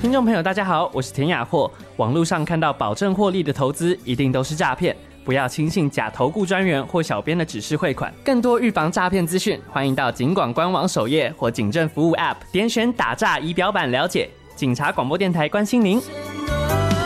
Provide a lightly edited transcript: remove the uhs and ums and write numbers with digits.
听众朋友，大家好，我是田雅霍。网络上看到保证获利的投资，一定都是诈骗，不要轻信假投顾专员或小编的指示汇款。更多预防诈骗资讯，欢迎到警广官网首页或警政服务 App 点选打诈仪表板了解。警察广播电台关心您。